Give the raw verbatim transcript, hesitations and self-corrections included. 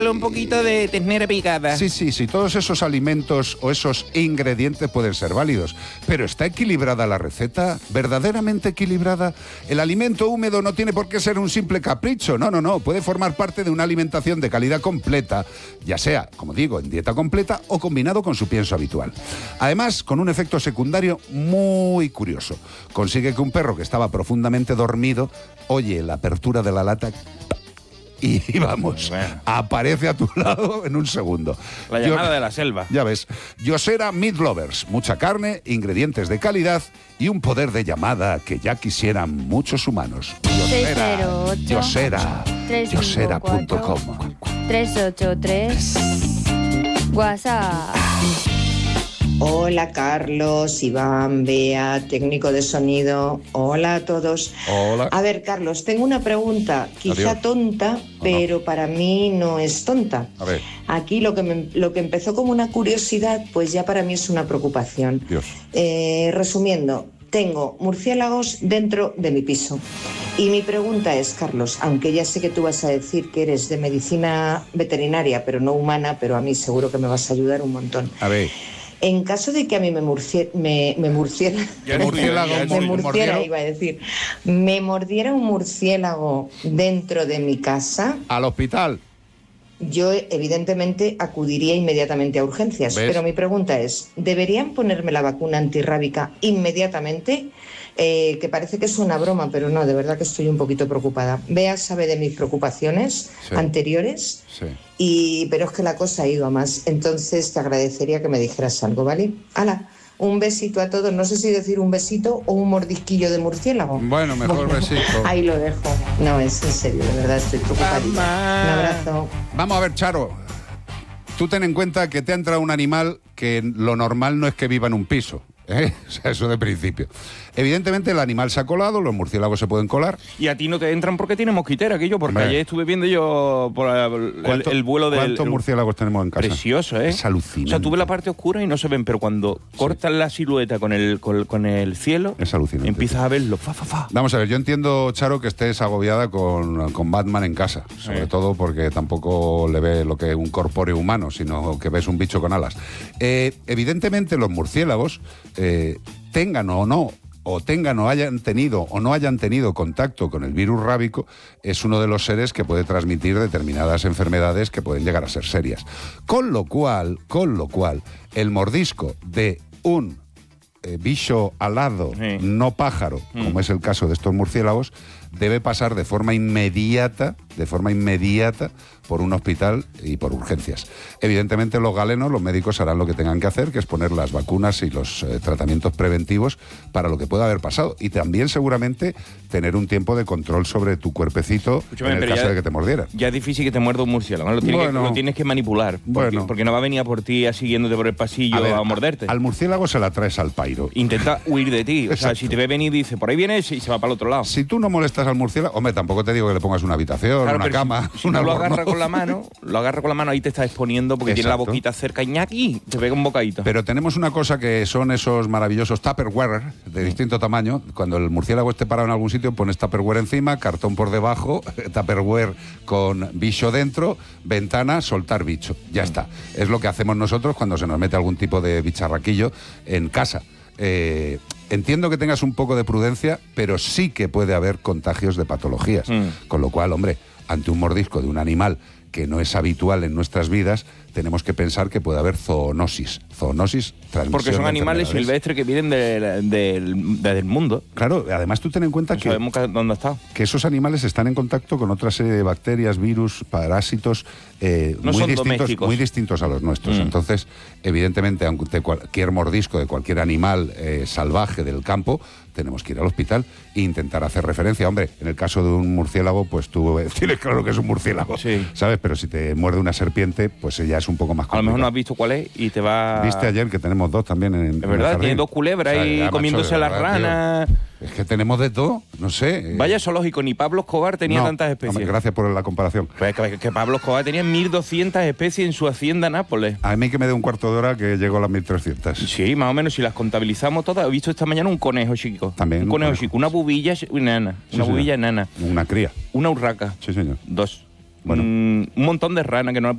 un poquito de ternera picada. Sí, sí, sí, todos esos alimentos o esos ingredientes pueden ser válidos, pero ¿está equilibrada la receta? ¿Verdaderamente equilibrada? El alimento húmedo no tiene por qué ser un simple capricho, no, no, no, puede formar parte de una alimentación de calidad completa, ya sea, como digo, en dieta completa o combinado con su pienso habitual. Además, con un efecto secundario muy curioso, consigue que un perro que estaba profundamente dormido oye la apertura de la lata y vamos, bueno, aparece a tu lado en un segundo. La llamada Yo, de la selva. Ya ves. Yosera Meat Lovers. Mucha carne, ingredientes de calidad y un poder de llamada que ya quisieran muchos humanos. Yosera. Yosera. Yosera punto com. tres ocho tres. WhatsApp. Hola Carlos, Iván, Bea, técnico de sonido. Hola a todos. Hola. A ver, Carlos, tengo una pregunta, quizá Adiós. tonta, pero uh-huh. para mí no es tonta. A ver. Aquí lo que, me, lo que empezó como una curiosidad, pues ya para mí es una preocupación. Dios. Eh, resumiendo, tengo murciélagos dentro de mi piso. Y mi pregunta es, Carlos, aunque ya sé que tú vas a decir que eres de medicina veterinaria, pero no humana, pero a mí seguro que me vas a ayudar un montón. A ver. En caso de que a mí me murciera, me, me murciera, me murciélago, me murciera, iba a decir, me mordiera un murciélago dentro de mi casa, al hospital. Yo evidentemente acudiría inmediatamente a urgencias. ¿Ves? Pero mi pregunta es, ¿deberían ponerme la vacuna antirrábica inmediatamente? Eh, que parece que es una broma, pero no, de verdad que estoy un poquito preocupada. Bea sabe de mis preocupaciones sí. anteriores, sí. y pero es que la cosa ha ido a más. Entonces te agradecería que me dijeras algo, ¿vale? ¡Hala! Un besito a todos. No sé si decir un besito o un mordisquillo de murciélago. Bueno, mejor bueno, besito. Ahí lo dejo. No, es en serio, de verdad estoy preocupada. Un abrazo. Vamos a ver, Charo. Tú ten en cuenta que te ha entrado un animal que lo normal no es que viva en un piso. ¿Eh? O sea, eso de principio. Evidentemente el animal se ha colado, los murciélagos se pueden colar. Y a ti no te entran porque tienes mosquitera, aquello, porque Hombre. ayer estuve viendo yo por el, el, el vuelo del... ¿Cuántos murciélagos tenemos en casa? Precioso, ¿eh? Es alucinante. O sea, tú ves la parte oscura y no se ven, pero cuando sí. cortan la silueta con el, con, con el cielo, es alucinante. Empiezas a verlo, fa, fa, fa. Vamos a ver, yo entiendo, Charo, que estés agobiada con, con Batman en casa, sobre sí. todo porque tampoco le ve lo que es un corpóreo humano, sino que ves un bicho con alas. Eh, evidentemente los murciélagos... Eh, tengan o no, o tengan o hayan tenido o no hayan tenido contacto con el virus rábico, es uno de los seres que puede transmitir determinadas enfermedades que pueden llegar a ser serias. Con lo cual, con lo cual, el mordisco de un eh, bicho alado, sí. no pájaro, mm. como es el caso de estos murciélagos, debe pasar de forma inmediata, de forma inmediata, por un hospital y por urgencias. Evidentemente los galenos, los médicos harán lo que tengan que hacer, que es poner las vacunas y los eh, tratamientos preventivos para lo que pueda haber pasado. Y también seguramente tener un tiempo de control sobre tu cuerpecito. Escúchame, en el caso ya, de que te mordieran. Ya es difícil que te muerda un murciélago, ¿no? Lo tienes, bueno, que, lo tienes que manipular, porque, bueno, porque no va a venir a por ti siguiéndote por el pasillo a, ver, a morderte. Al murciélago se la traes al pairo. Intenta huir de ti. O sea, si te ve venir y dice, por ahí vienes y se va para el otro lado. Si tú no molestas al murciélago, hombre, tampoco te digo que le pongas una habitación, claro, una cama, si, si una no lo agarra con la mano, lo agarra con la mano, ahí te está exponiendo porque Exacto. tiene la boquita cerca, Iñaki, te pega un bocadito. Pero tenemos una cosa que son esos maravillosos Tupperware de distinto tamaño. Cuando el murciélago esté parado en algún sitio, pones Tupperware encima, cartón por debajo, Tupperware con bicho dentro, ventana, soltar bicho. Ya está. Es lo que hacemos nosotros cuando se nos mete algún tipo de bicharraquillo en casa. Eh, entiendo que tengas un poco de prudencia, pero sí que puede haber contagios de patologías. Mm. Con lo cual, hombre, ante un mordisco de un animal que no es habitual en nuestras vidas, tenemos que pensar que puede haber zoonosis. Zoonosis, transmisión. Porque son animales silvestres que vienen del de, de, de, mundo. Claro, además tú ten en cuenta no que, sabemos dónde está. que esos animales están en contacto con otra serie de bacterias, virus, parásitos eh, no muy, son distintos, muy distintos a los nuestros. Mm. Entonces, evidentemente, aunque cualquier mordisco de cualquier animal eh, salvaje del campo, tenemos que ir al hospital e intentar hacer referencia. Hombre, en el caso de un murciélago, pues tú tienes claro que es un murciélago, sí. ¿sabes? Pero si te muerde una serpiente, pues ya es un poco más complicado. A lo mejor no has visto cuál es y te va... Viste ayer que tenemos dos también en, en es verdad, tiene dos culebras ahí, o sea, comiéndose las ranas... Tío. Es que tenemos de todo, no sé. Vaya zoológico, ni Pablo Escobar tenía no, tantas especies. Hombre, gracias por la comparación. Pues que, que Pablo Escobar tenía mil doscientas especies en su hacienda Nápoles. A mí que me dé un cuarto de hora que llegó a las mil trescientas. Sí, más o menos, si las contabilizamos todas. He visto esta mañana un conejo chico. También. Un, un conejo, conejo chico, una bubilla enana. Sí, una señor. bubilla enana. Una cría. Una urraca. Sí, señor. Dos. Bueno. Mm, un montón de ranas que no